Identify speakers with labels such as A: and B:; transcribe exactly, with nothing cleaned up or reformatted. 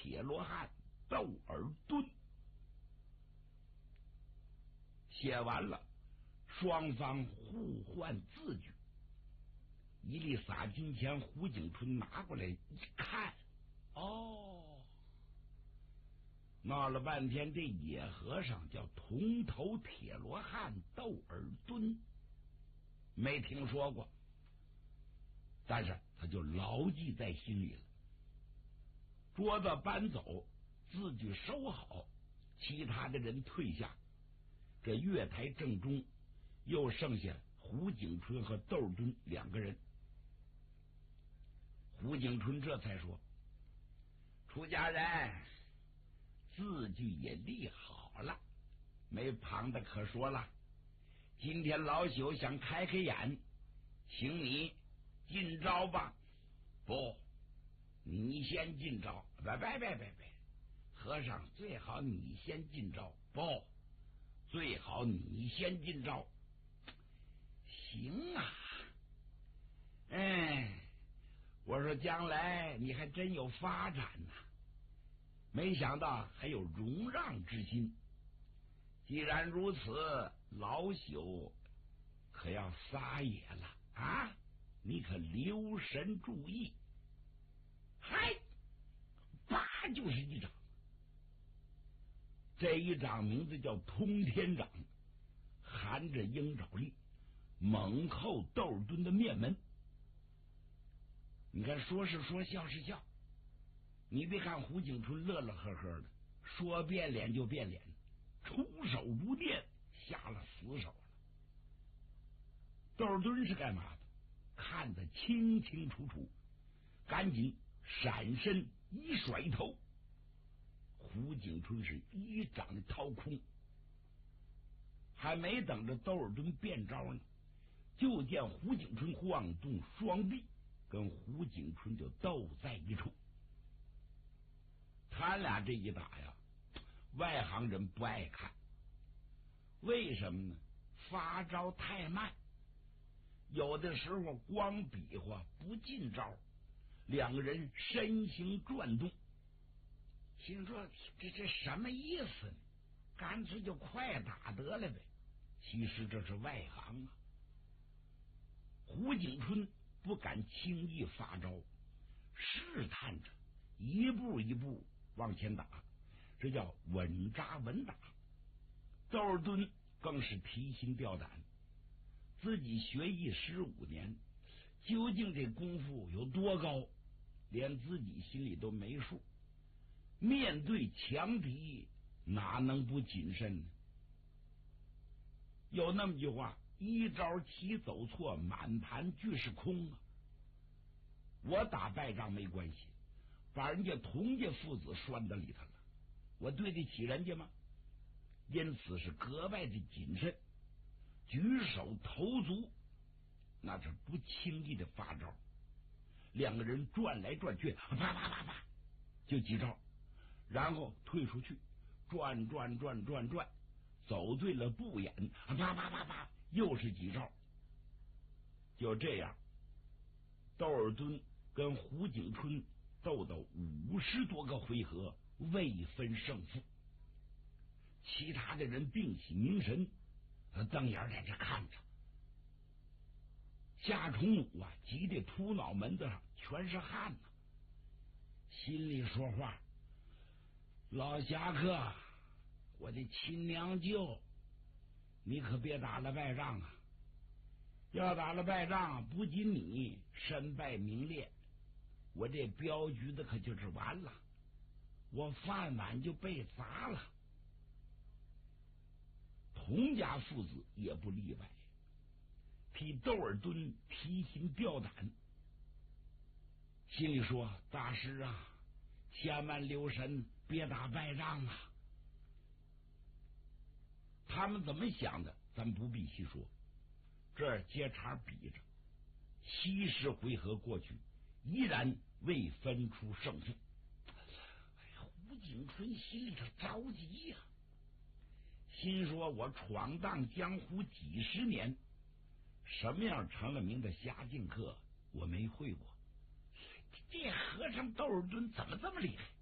A: 铁罗汉窦尔敦。写完了，双方互换字据。一粒撒金钱，胡景春拿过来一看，哦，闹了半天，这野和尚叫铜头铁罗汉窦尔敦，没听说过，但是他就牢记在心里了。桌子搬走，字据收好，其他的人退下。这月台正中又剩下胡景春和窦尔敦两个人。胡景春这才说：“出家人，字据也立好了，没旁的可说了。今天老朽想开开眼，请你进招吧。”“不，你先进招。”“别别别别别，和尚最好你先进招。”“不，最好你先进招。”“行啊。”“哎，我说将来你还真有发展呐，没想到还有容让之心。既然如此，老朽可要撒野了啊！你可留神注意。”“嗨！”叭就是一掌。这一掌名字叫通天掌，含着鹰爪力，猛扣窦尔敦的面门。你看，说是说，笑是笑。你别看胡景春乐乐呵呵的，说变脸就变脸，出手如电，下了死手了。窦尔敦是干嘛的？看得清清楚楚，赶紧闪身一甩头，胡景春是一掌掏空。还没等着窦尔敦变招呢，就见胡景春晃动双臂，跟胡景春就斗在一处。他俩这一打呀，外行人不爱看。为什么呢？发招太慢，有的时候光比划不进招，两个人身形转动，心说这这什么意思呢？干脆就快打得了呗。其实这是外行啊。胡景春不敢轻易发招，试探着一步一步往前打，这叫稳扎稳打。窦尔敦更是提心吊胆，自己学艺十五年，究竟这功夫有多高，连自己心里都没数。面对强敌，哪能不谨慎呢？有那么句话，一招棋走错，满盘俱是空啊。我打败仗没关系，把人家童家父子拴到里头了，我对得起人家吗？因此是格外的谨慎，举手投足那是不轻易的发招。两个人转来转去，啪啪啪啪就几招，然后退出去，转转转转转，走对了步眼，啪啪啪啪又是几招。就这样，窦尔敦跟胡景春斗到五十多个回合，未分胜负。其他的人屏息凝神，瞪眼在这看着。夏重武啊，急得秃脑门子上全是汗呢，心里说话：“老侠客，我的亲娘舅，你可别打了败仗啊！要打了败仗，不仅你身败名裂，我这镖局的可就是完了，我饭碗就被砸了。”童家父子也不例外，替窦尔敦提心吊胆，心里说：“大师啊，千万留神，别打败仗啊！”他们怎么想的，咱不必细说。这儿接茬比着，七十回合过去，依然未分出胜负。哎呀，胡景春心里头着急呀、啊，心说：“我闯荡江湖几十年，什么样成了名的侠剑客我没会过，这和尚窦尔敦怎么这么厉害？